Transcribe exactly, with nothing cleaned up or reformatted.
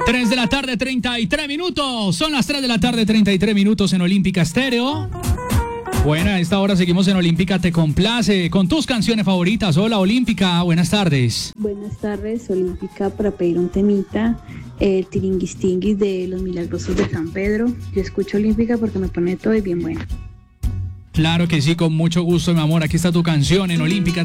tres de la tarde, treinta y tres minutos. Son las tres de la tarde, treinta y tres minutos en Olímpica Estéreo. Bueno, a esta hora seguimos en Olímpica Te Complace con tus canciones favoritas. Hola, Olímpica, buenas tardes. Buenas tardes, Olímpica, para pedir un temita, el tiringuistinguis de Los Milagrosos de San Pedro. Yo escucho Olímpica porque me pone todo y bien bueno. Claro que sí, con mucho gusto, mi amor. Aquí está tu canción en Olímpica.